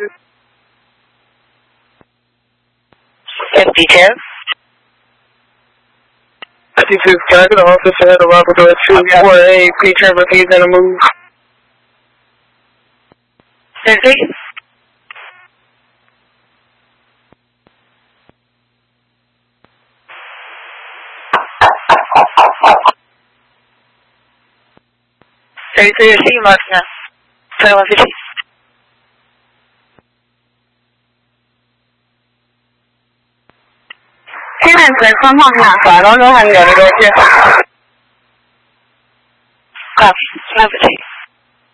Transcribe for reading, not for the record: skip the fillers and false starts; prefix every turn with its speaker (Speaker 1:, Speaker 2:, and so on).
Speaker 1: 52.
Speaker 2: 52, can I get an officer at the Labrador 248, featuring refusing to move?
Speaker 1: 30. See you, Mark, now. 2150.
Speaker 3: 现在是双方向，反正都还没有多久。
Speaker 1: Copy. 2150.